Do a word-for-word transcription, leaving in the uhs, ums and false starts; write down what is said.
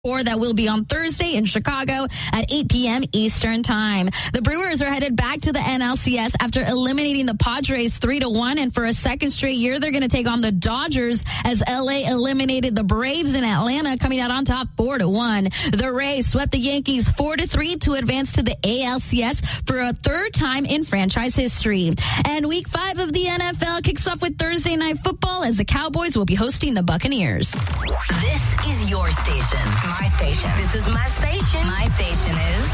Or that will be on Thursday in Chicago at eight p.m. Eastern Time. The Brewers are headed back to the N L C S after eliminating the Padres three to one, and for a second straight year, they're going to take on the Dodgers as L A eliminated the Braves in Atlanta, coming out on top four to one. The Rays swept the Yankees four to three to advance to the A L C S for a third time in franchise history. And week five of the N F L kicks off with Thursday Night Football as the Cowboys will be hosting the Buccaneers. This is your station. My station. This is my station. My station is